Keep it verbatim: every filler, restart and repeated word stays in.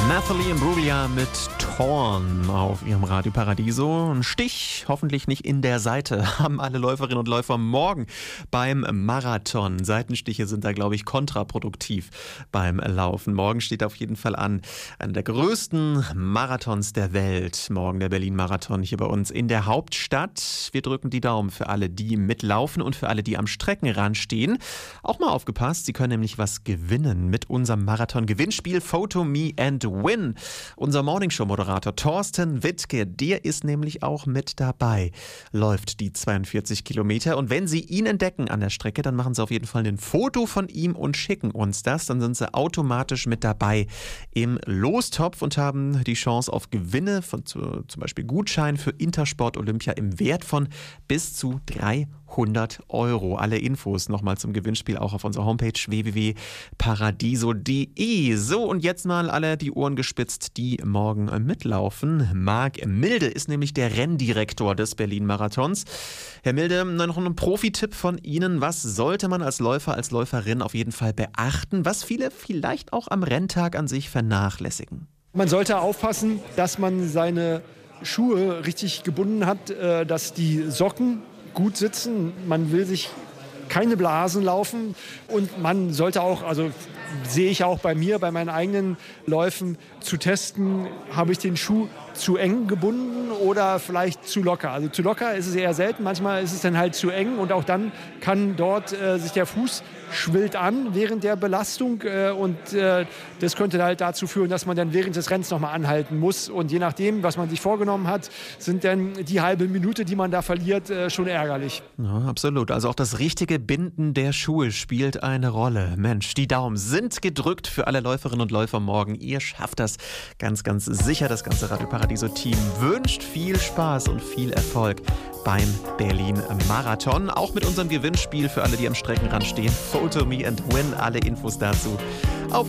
Nathalie Imbruglia mit Torn auf ihrem Radio Paradiso. Ein Stich, hoffentlich nicht in der Seite, haben alle Läuferinnen und Läufer morgen beim Marathon. Seitenstiche sind da, glaube ich, kontraproduktiv beim Laufen. Morgen steht auf jeden Fall an, einer der größten Marathons der Welt. Morgen der Berlin-Marathon hier bei uns in der Hauptstadt. Wir drücken die Daumen für alle, die mitlaufen und für alle, die am Streckenrand stehen. Auch mal aufgepasst, Sie können nämlich was gewinnen mit unserem Marathon-Gewinnspiel Photo Me and Win. Unser Morningshow-Moderator Thorsten Wittke, der ist nämlich auch mit dabei, läuft die zweiundvierzig Kilometer. Und wenn Sie ihn entdecken an der Strecke, dann machen Sie auf jeden Fall ein Foto von ihm und schicken uns das. Dann sind Sie automatisch mit dabei im Lostopf und haben die Chance auf Gewinne von zum Beispiel Gutschein für Intersport Olympia im Wert von bis zu dreihundert Euro. Alle Infos nochmal zum Gewinnspiel auch auf unserer Homepage w w w punkt paradiso punkt de. So, und jetzt mal alle die Ohren gespitzt, die morgen mitlaufen. Marc Milde ist nämlich der Renndirektor des Berlin-Marathons. Herr Milde, noch ein Profi-Tipp von Ihnen. Was sollte man als Läufer, als Läuferin auf jeden Fall beachten, was viele vielleicht auch am Renntag an sich vernachlässigen? Man sollte aufpassen, dass man seine Schuhe richtig gebunden hat, dass die Socken gut sitzen. Man will sich keine Blasen laufen und man sollte auch, also sehe ich auch bei mir, bei meinen eigenen Läufen, zu testen, habe ich den Schuh zu eng gebunden oder vielleicht zu locker. Also zu locker ist es eher selten, manchmal ist es dann halt zu eng und auch dann kann dort äh, sich der Fuß schwillt an während der Belastung äh, und äh, das könnte halt dazu führen, dass man dann während des Rennens nochmal anhalten muss und je nachdem, was man sich vorgenommen hat, sind dann die halbe Minute, die man da verliert, äh, schon ärgerlich. Ja, absolut. Also auch das richtige Binden der Schuhe spielt eine Rolle. Mensch, die Daumen sind gedrückt für alle Läuferinnen und Läufer morgen. Ihr schafft das ganz, ganz sicher. Das ganze Radio Paradiso-Team wünscht viel Spaß und viel Erfolg beim Berlin-Marathon. Auch mit unserem Gewinnspiel für alle, die am Streckenrand stehen. Photo Me and Win. Alle Infos dazu auf